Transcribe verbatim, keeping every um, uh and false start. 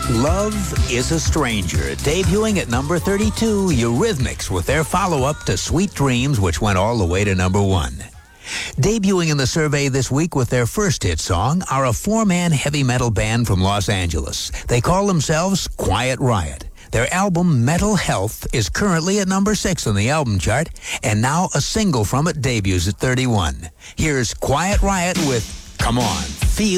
Love is a Stranger, debuting at number thirty-two, Eurythmics, with their follow-up to Sweet Dreams, which went all the way to number one. Debuting in the survey this week with their first hit song are a four-man heavy metal band from Los Angeles. They call themselves Quiet Riot. Their album, Mental Health, is currently at number six on the album chart, and now a single from it debuts at thirty-one. Here's Quiet Riot with Come On, Feel